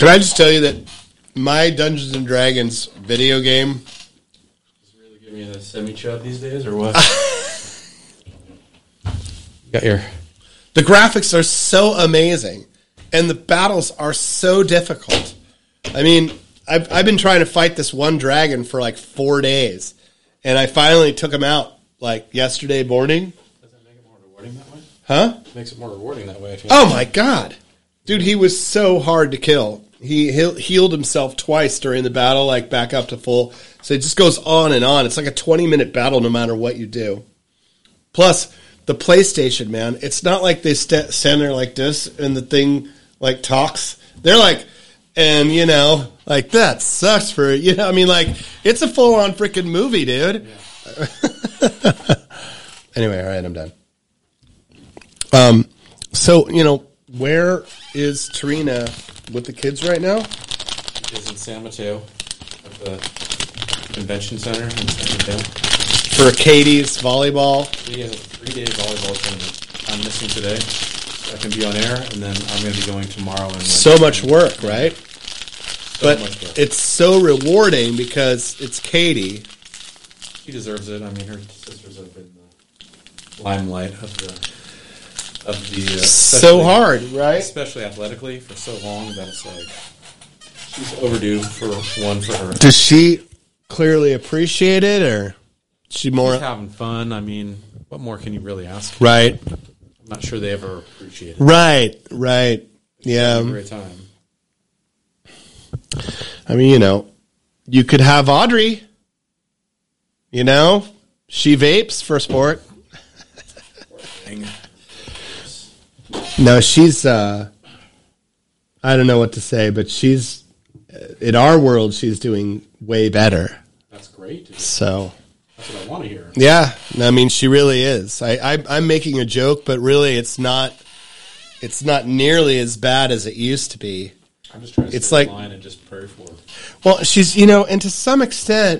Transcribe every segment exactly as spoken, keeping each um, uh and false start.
Can I just tell you that my Dungeons and Dragons video game is really giving you the semi-chub these days, or what? Got your... The graphics are so amazing, and the battles are so difficult. I mean, I've, I've been trying to fight this one dragon for like four days, and I finally took him out like yesterday morning. Does that make it more rewarding that way? Huh? It makes it more rewarding that way. If you Oh my god. Dude, he was so hard to kill. He healed himself twice during the battle, like back up to full. So it just goes on and on. It's like a twenty-minute battle no matter what you do. Plus, the PlayStation, man, it's not like they st- stand there like this and the thing like talks. They're like, and you know, like that sucks for, you know, I mean, like, it's a full-on freaking movie, dude. Yeah. Anyway, all right, I'm done. Um, so, you know, where is Tarina with the kids right now? She's in San Mateo at the convention center in San Mateo. For Katie's volleyball. She has a three-day volleyball tournament. I'm missing today. I can be on air, and then I'm going to be going tomorrow. And so much work, right? So but much work. It's so rewarding because it's Katie. She deserves it. I mean, her sisters have been the limelight of the of the uh, so hard, right? Especially athletically for so long that it's like she's overdue for one for her. Does she clearly appreciate it, or she more she's having fun? I mean, what more can you really ask for? Right. I'm not sure they ever appreciate it. Right, right. Yeah. It's a great time. I mean, you know, you could have Audrey. You know, she vapes for sport. No, she's, uh, I don't know what to say, but she's, in our world, she's doing way better. That's great. Dude. So. That's what I want to hear. Yeah, I mean, she really is. I, I, I'm making a joke, but really it's not, it's not nearly as bad as it used to be. I'm just trying to it's stay like, in line and just pray for her. Well, she's, you know, and to some extent,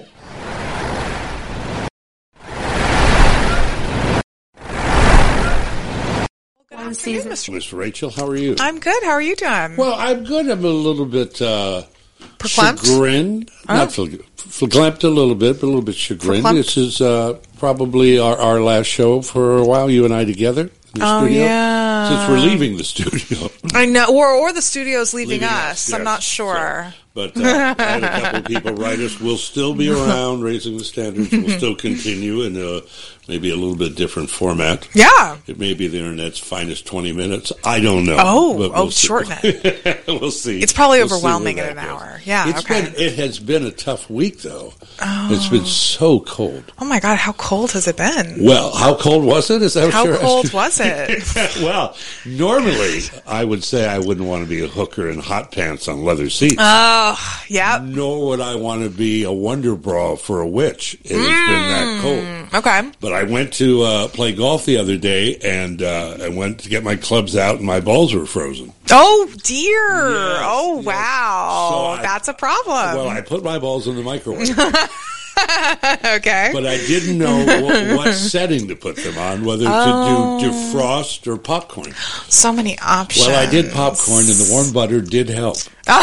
Miss Rachel, how are you? I'm good. How are you doing? Well, I'm good. I'm a little bit uh, Perclamped? chagrined. Oh. Not verklempt a little bit, but a little bit chagrined. Verklempt? This is uh, probably our, our last show for a while, you and I together in the Oh, studio. yeah. Since we're leaving the studio. I know, or or the studio's leaving, Leaving us. us, I'm yes. not sure. So, but uh, I had a couple of people write us. We'll still be around, raising the standards. We'll still continue in a, maybe a little bit different format. Yeah. It may be the internet's finest twenty minutes. I don't know. Oh, but oh, we'll see. shorten it. We'll see. It's probably We'll see overwhelming where in that an goes. hour. Yeah, It's okay. been, it has been a tough week, though. Oh. It's been so cold. Oh my God, how cold has it been? Well, how cold was it? Is that How what you're cold asking? was it? Well, normally I would say I wouldn't want to be a hooker in hot pants on leather seats. Oh, yeah. Nor would I want to be a wonder bra for a witch. It has been that cold. Okay. But I went to uh, play golf the other day, and uh, I went to get my clubs out, and my balls were frozen. Oh, dear. Yes, oh, yes. wow. So I- That's a problem. Well, I put my balls in the microwave. Okay. But I didn't know what, what setting to put them on, whether Oh. to do defrost or popcorn. So many options. Well, I did popcorn, and the warm butter did help.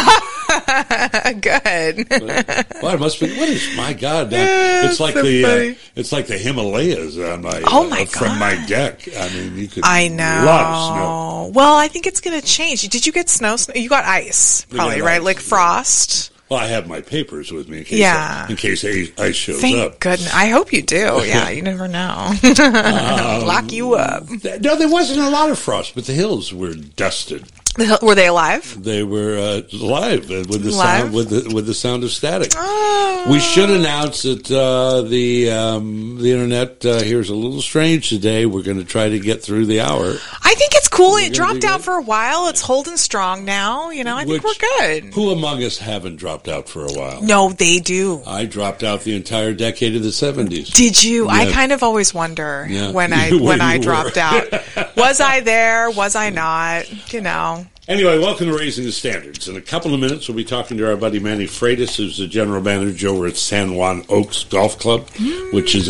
Good. Well, it must be. What is? My God, that, it's like so the uh, funny. it's like the Himalayas on my Oh, my uh, from God. my deck. I mean, you could. I know. A lot of snow. Well, I think it's going to change. Did you get snow? snow? You got ice, We probably, got right? ice, Like yeah. frost. Well, I have my papers with me in case Yeah. I, in case ice ice shows Thank up. goodness. I hope you do. Yeah, you never know. Um, Lock you up. Th- No, there wasn't a lot of frost, but the hills were dusted. The hill- Were they alive? They were uh, live uh, with the Live? sound with the with the sound of static. Oh. We should announce that uh, the um, the internet uh, here is a little strange today. We're going to try to get through the hour. I think it's cool. We're It gonna dropped be out good. for a while. It's holding strong now. You know, I think Which- we're good. Who among us haven't dropped out for a while? No, they do. I dropped out the entire decade of the seventies. Did you? I Yeah. kind of always wonder Yeah. when I Where when you I were. dropped out. Was I there? Was I not? You know. Anyway, welcome to Raising the Standards. In a couple of minutes, we'll be talking to our buddy Manny Freitas, who's the general manager over at San Juan Oaks Golf Club, which is an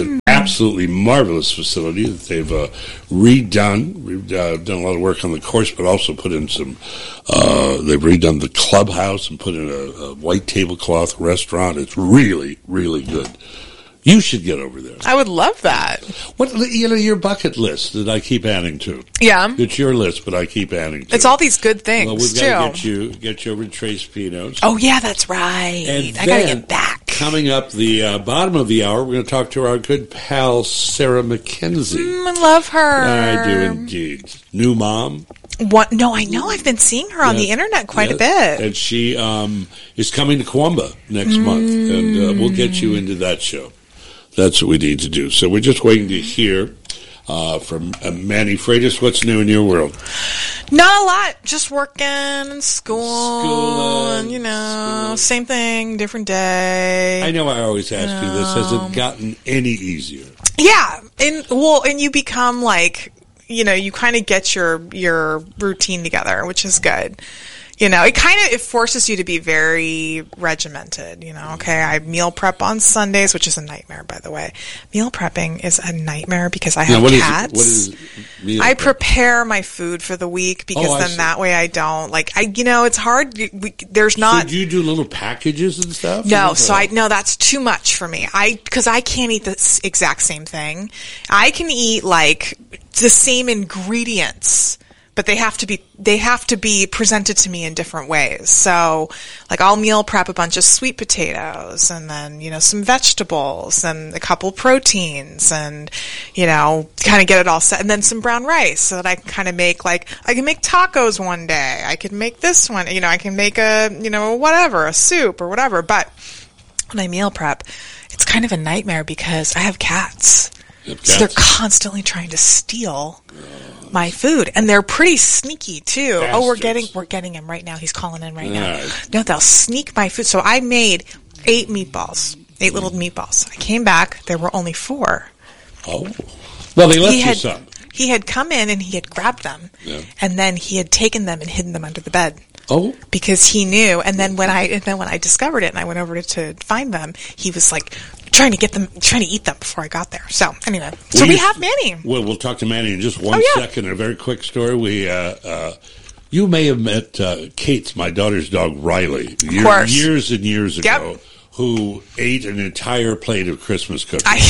absolutely marvelous facility that they've uh, redone. We've uh, done a lot of work on the course, but also put in some, uh, they've redone the clubhouse and put in a, a white tablecloth restaurant. It's really, really good. You should get over there. I would love that. What, you know, your bucket list that I keep adding to. Yeah. It's your list, but I keep adding to. It's all these good things, well, we've too. got to get you, get you over to Trace Pinos. Oh, yeah, that's right. And I got to then, get back. Coming up the uh, bottom of the hour, we're going to talk to our good pal, Sarah McKenzie. Mm, I love her. I do indeed. New mom. What? No, I know. I've been seeing her on Yeah. the internet quite Yeah. a bit. And she um, is coming to Koombah next Mm. month, and uh, we'll get you into that show. That's what we need to do. So we're just waiting to hear uh, from uh, Manny Freitas. What's new in your world? Not a lot. Just working and school, School, and, you know, school. same thing, different day. I know I always ask you this. Has it gotten any easier? Yeah, and well, and you become like, you know, you kind of get your your routine together, which is good. You know, it kind of, it forces you to be very regimented, you know, okay, I meal prep on Sundays, which is a nightmare, by the way. Meal prepping is a nightmare because I have Now, what is it- cats. what is meal I prep? prepare my food for the week because Oh, I then see. that way I don't, like, I, you know, it's hard. We, there's So not. do you do little packages and stuff? No, Or- so I no, that's too much for me. I because I can't eat the s- exact same thing. I can eat like the same ingredients, but they have to be they have to be presented to me in different ways. So, like I'll meal prep a bunch of sweet potatoes and then, you know, some vegetables and a couple proteins and, you know, kind of get it all set, and then some brown rice so that I can kind of make like I can make tacos one day. I could make this one, you know, I can make a, you know, whatever, a soup or whatever, but when I meal prep, it's kind of a nightmare because I have cats. You have So they're cats? constantly trying to steal my food, and they're pretty sneaky too. Oh, we're Bastards. getting we're getting him right now. He's calling in right now. Right. No, they'll sneak my food. So I made eight meatballs, eight little meatballs. I came back, there were only four. Oh. Well, they left He you had some. he had come in and he had grabbed them, Yeah. and then he had taken them and hidden them under the bed. Oh. Because he knew, and then when I and then when I discovered it and I went over to, to find them, he was like trying to get them, trying to eat them before I got there. So anyway, so We we used- have Manny. Well, we'll talk to Manny in just one Oh, yeah. second. A very quick story. We, uh, uh, you may have met uh, Kate, my daughter's dog, Riley, year, course. years and years Yep. ago, who ate an entire plate of Christmas cookies. I,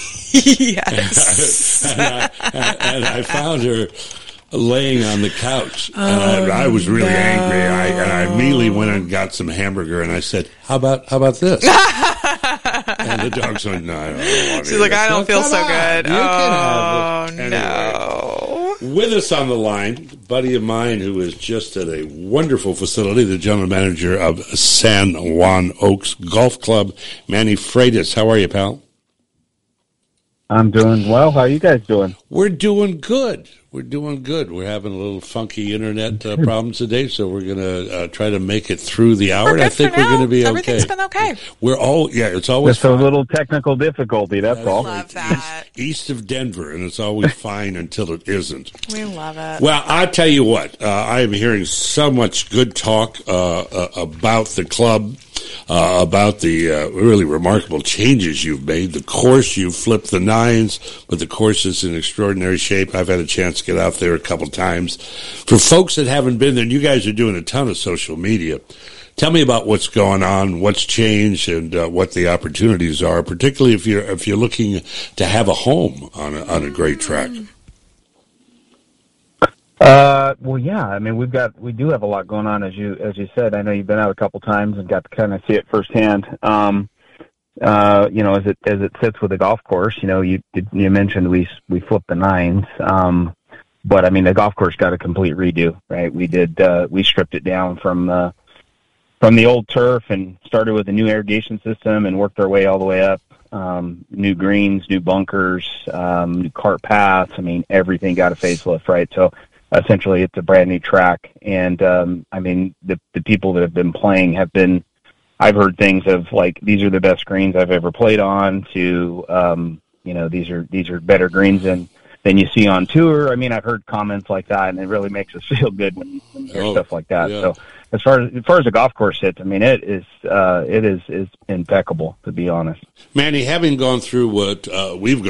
yes. and, I, and I found her laying on the couch, and I, I was really angry. I, and I immediately went and got some hamburger, and I said, "How about how about this?" And the dog's like, "No, I don't want She's it." like, I don't said, feel "Come so on, good. you can have Oh it." Anyway, no. with us on the line, a buddy of mine who is just at a wonderful facility, the general manager of San Juan Oaks Golf Club, Manny Freitas. How are you, pal? I'm doing well. How are you guys doing? We're doing good. We're doing good. We're having a little funky internet uh, problems today, so we're going to uh, try to make it through the hour. We're and I good think for we're now. going to be okay. Everything's been okay. We're all, yeah, it's always Just a little technical difficulty, that's all. Love that. east of Denver, and it's always fine until it isn't. We love it. Well, I'll tell you what, uh, I am hearing so much good talk uh, uh, about the club, uh, about the uh, really remarkable changes you've made. The course, you've flipped the nines, but the course is in extraordinary shape. I've had a chance to get out there a couple times. For folks that haven't been there, and you guys are doing a ton of social media, tell me about what's going on, what's changed, and uh, what the opportunities are, particularly if you're if you're looking to have a home on a, on a great track. Uh, well, yeah. I mean, we've got we do have a lot going on, as you as you said. I know you've been out a couple times and got to kind of see it firsthand. Um, uh, you know, as it as it sits with the golf course, you know, you you mentioned we we flipped the nines, um, but I mean, the golf course got a complete redo, right? We did uh, we stripped it down from uh, from the old turf and started with a new irrigation system and worked our way all the way up. Um, new greens, new bunkers, um, new cart paths. I mean, everything got a facelift, right? So essentially it's a brand new track. And, um, I mean, the, the people that have been playing have been, I've heard things of like, these are the best greens I've ever played on to, um, you know, these are, these are better greens than, than you see on tour. I mean, I've heard comments like that, and it really makes us feel good when, when you hear Oh, stuff like that. yeah. So as far as, as far as the golf course sits, I mean, it is, uh, it is, is impeccable, to be honest. Manny, having gone through what uh, we've gone